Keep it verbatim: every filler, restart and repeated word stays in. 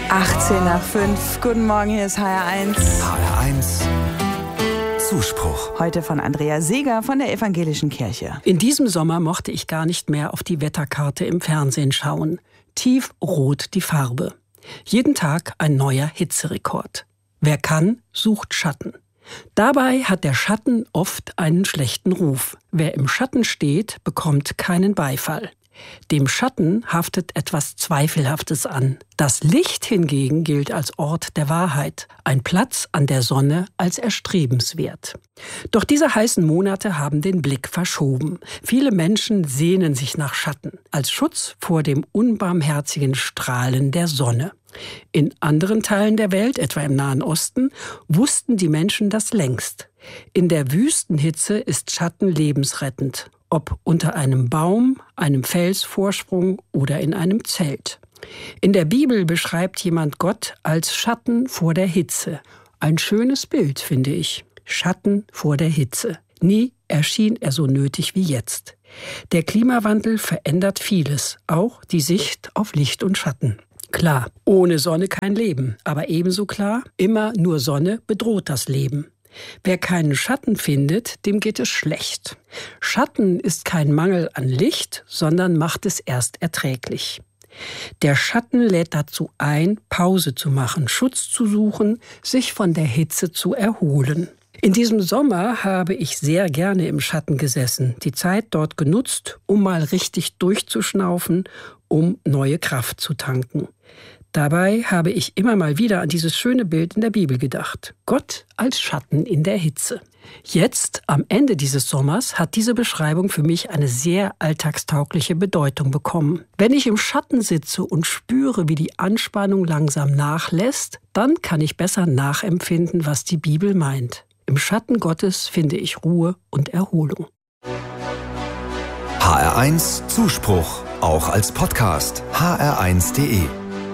achtzehn nach fünf. Guten Morgen, hier ist H R eins. H R eins Zuspruch. Heute von Andrea Seeger von der Evangelischen Kirche. In diesem Sommer mochte ich gar nicht mehr auf die Wetterkarte im Fernsehen schauen. Tiefrot die Farbe. Jeden Tag ein neuer Hitzerekord. Wer kann, sucht Schatten. Dabei hat der Schatten oft einen schlechten Ruf. Wer im Schatten steht, bekommt keinen Beifall. Dem Schatten haftet etwas Zweifelhaftes an. Das Licht hingegen gilt als Ort der Wahrheit, ein Platz an der Sonne als erstrebenswert. Doch diese heißen Monate haben den Blick verschoben. Viele Menschen sehnen sich nach Schatten, als Schutz vor dem unbarmherzigen Strahlen der Sonne. In anderen Teilen der Welt, etwa im Nahen Osten, wussten die Menschen das längst. In der Wüstenhitze ist Schatten lebensrettend. Ob unter einem Baum, einem Felsvorsprung oder in einem Zelt. In der Bibel beschreibt jemand Gott als Schatten vor der Hitze. Ein schönes Bild, finde ich. Schatten vor der Hitze. Nie erschien er so nötig wie jetzt. Der Klimawandel verändert vieles, auch die Sicht auf Licht und Schatten. Klar, ohne Sonne kein Leben, aber ebenso klar, immer nur Sonne bedroht das Leben. Wer keinen Schatten findet, dem geht es schlecht. Schatten ist kein Mangel an Licht, sondern macht es erst erträglich. Der Schatten lädt dazu ein, Pause zu machen, Schutz zu suchen, sich von der Hitze zu erholen. In diesem Sommer habe ich sehr gerne im Schatten gesessen, die Zeit dort genutzt, um mal richtig durchzuschnaufen, um neue Kraft zu tanken. Dabei habe ich immer mal wieder an dieses schöne Bild in der Bibel gedacht. Gott als Schatten in der Hitze. Jetzt, am Ende dieses Sommers, hat diese Beschreibung für mich eine sehr alltagstaugliche Bedeutung bekommen. Wenn ich im Schatten sitze und spüre, wie die Anspannung langsam nachlässt, dann kann ich besser nachempfinden, was die Bibel meint. Im Schatten Gottes finde ich Ruhe und Erholung. H R eins Zuspruch, auch als Podcast. H R eins punkt de